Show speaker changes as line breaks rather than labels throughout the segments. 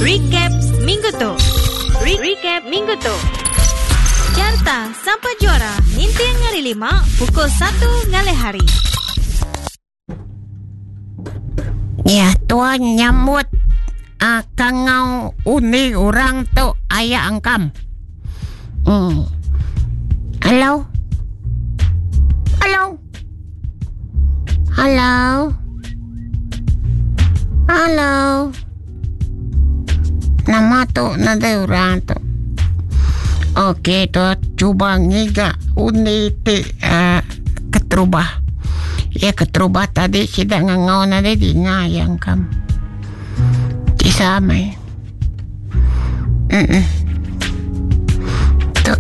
Recap minggu tu. Recap minggu tu. Carta sampai juara Hintang ngari 5 pukul 1 ngalih hari.
Ya, tuan nyambut kangau uni orang tu ayah angkam. Halo? Halo? Halo? Halo? Nama tu nanti orang tu. Okey, tu cuba ngiga uni ti keterubah. Ya keterubah tadi kita ngangau nanti di ngayang kam. Cisamai. Tu.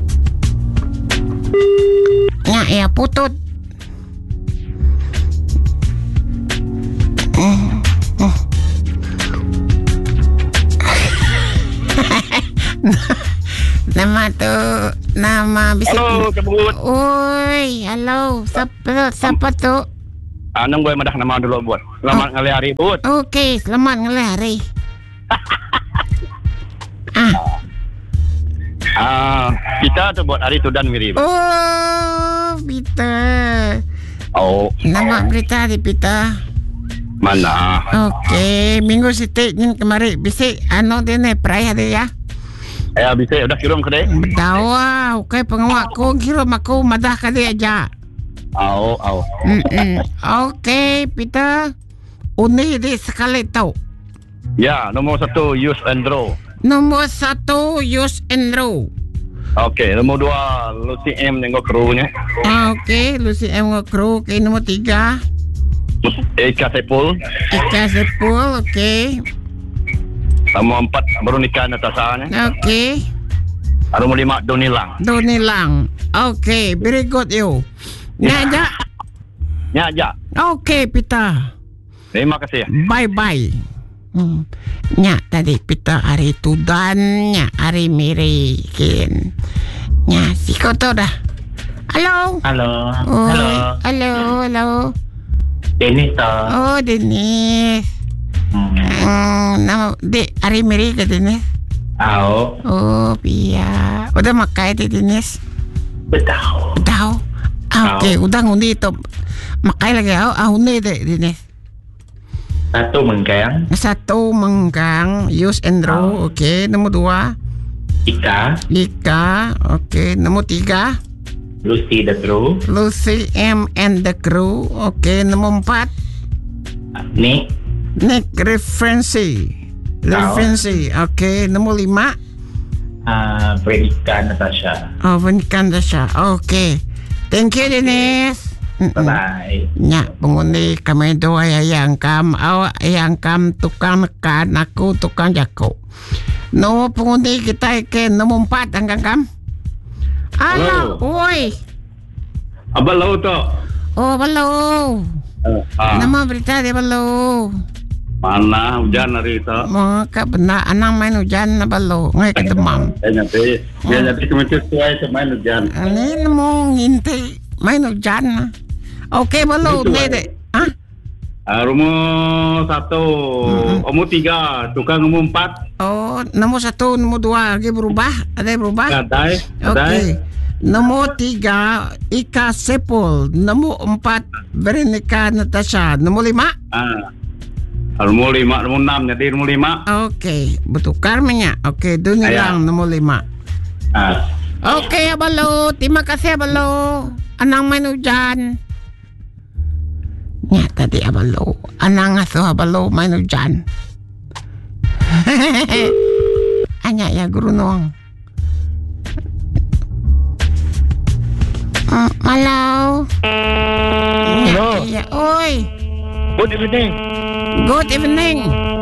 Nya ya putut. Nama tu nama bisa.
Halo, Kebut.
Oi, halo. Siapa tu?
Nang gue madah nama dulu buat. Selamat ngalih hari, Bud.
Okey, selamat ngalih hari.
Kita tu buat hari tu dan mirip.
Oh, Peter.
Oh.
Nama berita di Peter.
Mana?
Okey, minggu sitik ni kemarin bisik dia ni peraya dia ya.
Bisa udah kirim ke dia?
Berdawa, okey pengawak ko kirim aku madah ke dia aja.
Au.
Okey, Peter. Uni di sekali tau.
Ya, nombor 1 use and draw.
Nombor 1 use and draw.
Okey, nombor 2 Lucy M dengan krunya.
Okey, Lucy M dengan kru. Okey, nombor 3
Eka Sepul.
Okey.
Nombor 4 Veronica Natasha.
Okey.
Nombor 5 Doni Lang.
Okey, very good you. Nya aja. Okey, Peter.
Terima kasih.
Bye. Nya tadi Peter hari tu dan nya hari miri kin. Nya siko tu dah. Halo. Halo.
Dennis tu.
Oh, Dennis. Nama dek hari miri ke Dennis? Oh, biar. Udah makai dek Dennis? Betul. Okey, udah ngundi tu. Makai lagi undi dek Dennis. Satu menggang use and draw. Okey, nombor 2 Ika. Okey, nombor 3 Lucy M and the crew. Okey, nombor 4 Nick Referency. Okey, nombor 5
Veronica Natasha.
Okey. Thank you, Dennis.
Bye.
Nya pengundi kami dua yang kam tukang nekan, aku tukang jako. No pengundi kita ke nombor 4 angkang kam. Halo, oi.
Abalo tu.
Oh, balo. Nama berita dia balo.
Mana hujan hari tu?
Maka benar anang main hujan na balo. Ngai ketemam.
Dia jadi kementerian sesuai main hujan.
Ini mau nginti main hujan. Okey, balo ni dek.
Nombor 1, nombor 3, tukang nombor 4.
Oh, nombor 1, nombor 2 lagi berubah. Ada yang berubah?
Ada.
Okey. Nombor 3 Ika Sepul. Nombor 4 Veronica Natasha. Nombor 5
Nombor 5, nombor 6 jadi nombor 5.
Okey, bertukar minyak. Okey, Doni Lang nombor 5. Okey, abalo. Terima kasih abalo. Anang main hujan. Nya tadi abalo. Anang asuh abalo main hujan. Anya ya guru noang. Halo. Ya, oi.
Good evening.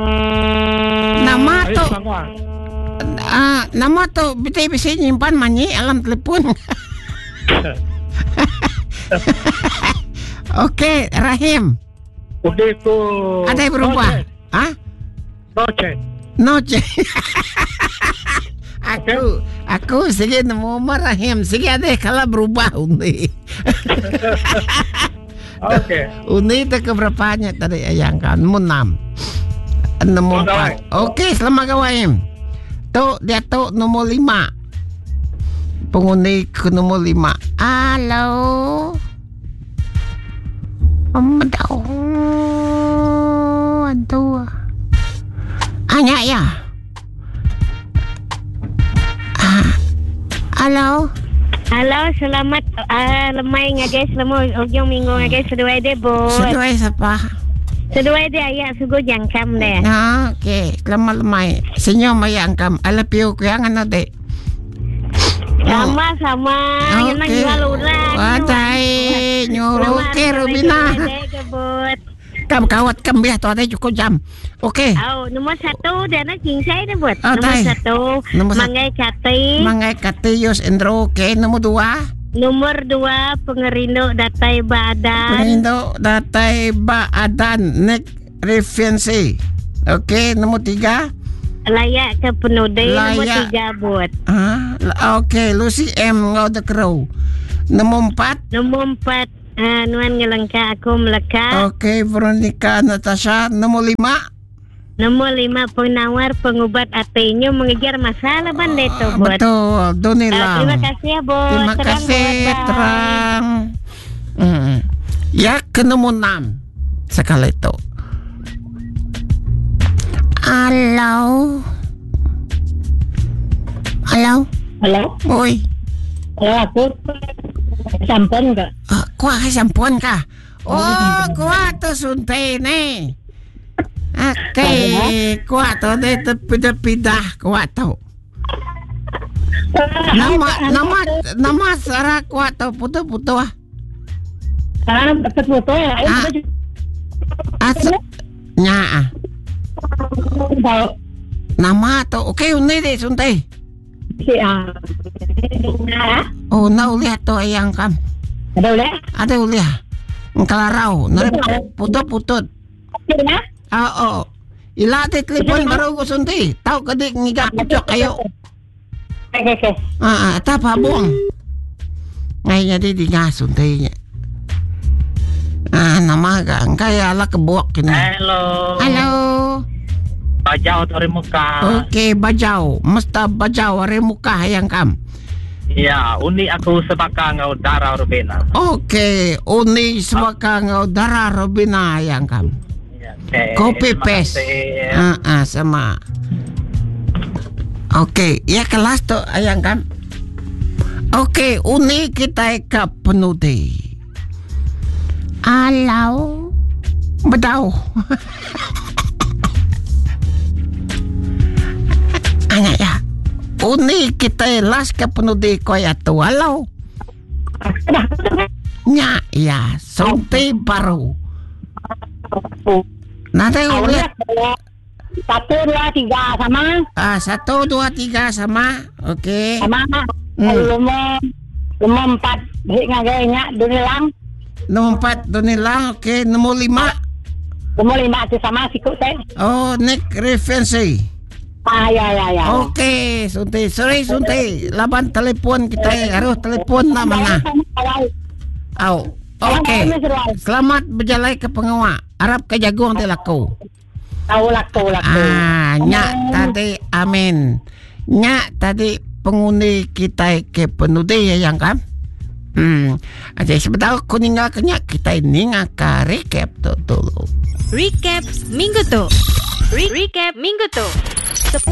Nama tu bisa nyimpan manyi alam telepon. Okey, Rahim. Ada yang berubah? Noche. Aku sige namo Rahim. Sige ada kalau berubah undi.
Okey.
Undi tak keberapanya tadi ayang kan? 6. Nombor 4. Okey, selamat kawan. Tu dia tu nombor 5. Pengundi ke nombor 5. Halo. Aduh. Anya ya. Halo.
Halo, selamat lemai ngagai selama ujung minggu ngagai seduai deh, Bu.
Seduai siapa?
Seduai deh ayah sugu jangkam deh.
Okey, selamat lemai. Senyum ayah angkam. I love you yang ana dek.
Sama-sama. Yang jual urang.
Wadai, nyuruh ke Rubina. Kam kawat kam biar tu ada cukup jam. Okey.
Nombor 1 dia nak cincai deh buat. Nombor 1 Mangai
Kati Yus Endro. Okey, nombor 2.
Nombor 2 Pengerindo Datai Badan.
Nek referensi. Okey, nombor 3.
Layak ke penudai. Nombor 3 buat.
Okey, Lucy M ngau the crow. Nombor 4. Nuan
ngelengka aku melekat.
Okey, Veronica Natasha. Nombor 5.
Nombor 5 penawar pengubat hatinya mengejar masalah bandai tu buat.
Betul, Donilang.
Terima kasih ya, Bu.
Terima kasih, terang. Ya, ke nombor 6 sekali itu. Halo. Oi.
Aku sampun ka?
Kuah sampun ka? Oh, kuah tu suntai ni. Okey, kuah tu dia terpidah-pidah kuah tu. Nama Sarah kuah tu putu-putu ah.
Putu ya.
Nya. Nama tu okey ini deh suntai. Oh, nak lihat tu ayang kam. Ada uliah. Engkalarau, putut-putut. Ila ti telepon baru ko sunti. Tahu kadik ngigap pucok kayo.
Okay.
Ta pabong. Ngay jadi di ngasunti nya. Nama ka kaya ala kebuak kini. Halo.
Bajau tu muka.
Okey, bajau. Mesta bajau muka yang kam.
Ya, uni aku sebaka ngau darah Robina.
Okey, uni sebaka ngau darah Robina yang kam.
Okay,
copy paste. Sama. Okey, ya kelas tu ayang kam. Okey, uni kita ke penudi. Halo. Bedau. Anak ya. Uni kita las ke penudi koya tu. Halo. Nya ya, sunti baru. Nanti boleh
1, 2, 3 sama.
1, 2, 3 sama. Okey.
Sama. Nomor 4 baik ngagainya Dunilang.
Nomor 4 Dunilang. Okey, nomor 5.
Nomor 5 tu sama sikut teh.
Oh, Nick referensi.
Ya.
Okey, Sunti. Sorry Sunti. Laban telefon kita harus telefon nama. Okey. Selamat berjalan ke pengawa. Arab ke jagung dia laku.
Laku.
Nyak tadi amin. Nyak tadi pengundi kita ke penudi yang kan. Jadi sebentar aku ninggal kenyak kita ini ngaka recap tu dulu.
Recap minggu tu.